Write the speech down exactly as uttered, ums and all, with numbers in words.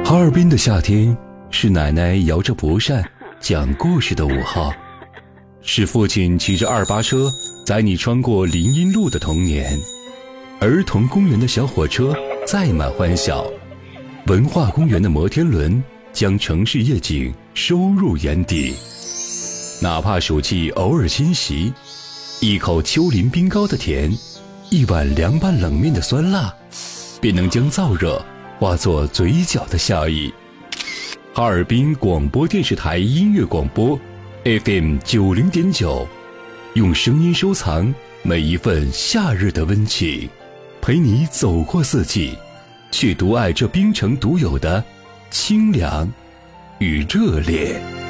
哈尔滨的夏天是奶奶摇着蒲扇讲故事的午后，是父亲骑着二八车载你穿过林荫路的童年，儿童公园的小火车载满欢笑，文化公园的摩天轮将城市夜景收入眼底。哪怕暑气偶尔侵袭，一口丘陵冰糕的甜，一碗凉拌冷面的酸辣，便能将燥热化作嘴角的笑意。哈尔滨广播电视台音乐广播 F M 九零点九，用声音收藏每一份夏日的温情，陪你走过四季，去独爱这冰城独有的清凉与热烈。